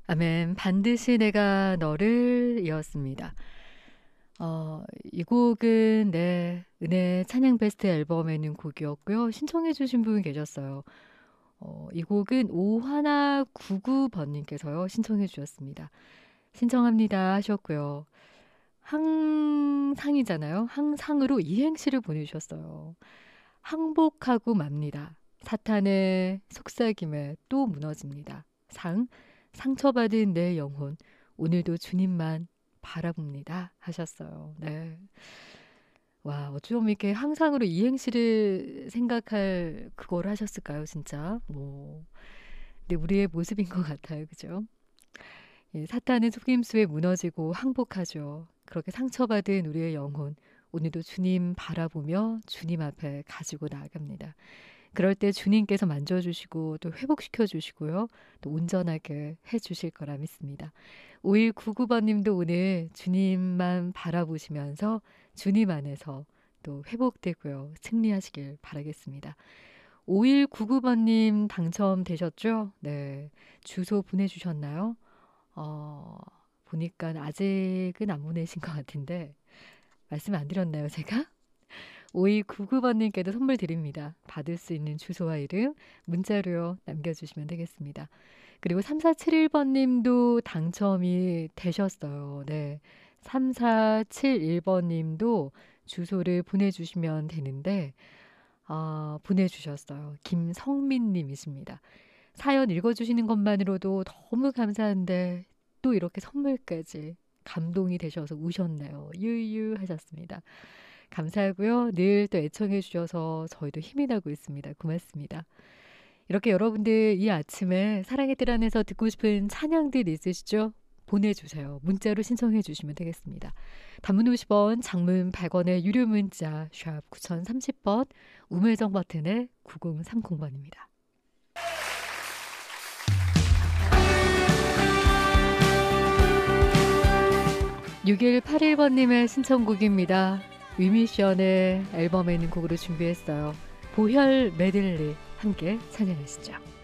아멘. 반드시 내가 너를 이었습니다. 이 곡은 네, 은혜 찬양 베스트 앨범에 있는 곡이었고요. 신청해 주신 분 계셨어요. 이 곡은 오하나 99번님께서요. 신청해 주셨습니다. 신청합니다 하셨고요. 항상이잖아요. 항상으로 이행시를 보내주셨어요. 항복하고 맙니다. 사탄의 속삭임에 또 무너집니다. 상처받은 내 영혼 오늘도 주님만 바라봅니다 하셨어요. 네. 와, 어쩜 이렇게 항상으로 이행시를 생각할 그걸 하셨을까요, 진짜? 근데 우리의 모습인 것 같아요, 그죠? 예, 사탄은 속임수에 무너지고 항복하죠. 그렇게 상처받은 우리의 영혼 오늘도 주님 바라보며 주님 앞에 가지고 나아갑니다. 그럴 때 주님께서 만져주시고 또 회복시켜 주시고요. 또 온전하게 해주실 거라 믿습니다. 5199번님도 오늘 주님만 바라보시면서 주님 안에서 또 회복되고요. 승리하시길 바라겠습니다. 5199번님 당첨되셨죠? 네. 주소 보내주셨나요? 보니까 아직은 안 보내신 것 같은데 말씀 안 드렸나요, 제가? 5299번님께도 선물 드립니다. 받을 수 있는 주소와 이름 문자로 남겨주시면 되겠습니다. 그리고 3471번님도 당첨이 되셨어요. 네, 3471번님도 주소를 보내주시면 되는데 보내주셨어요. 김성민님이십니다. 사연 읽어주시는 것만으로도 너무 감사한데 또 이렇게 선물까지 감동이 되셔서 우셨네요. 유유 하셨습니다. 감사하고요. 늘 또 애청해 주셔서 저희도 힘이 나고 있습니다. 고맙습니다. 이렇게 여러분들 이 아침에 사랑의 뜰 안에서 듣고 싶은 찬양들 있으시죠? 보내주세요. 문자로 신청해 주시면 되겠습니다. 단문 50원, 장문 100원의 유료 문자 샵 9030번, 우물정 버튼의 9030번입니다. 6181번님의 신청곡입니다. 위미션의 앨범에 있는 곡으로 준비했어요. 보혈 메들리 함께 찬양하시죠.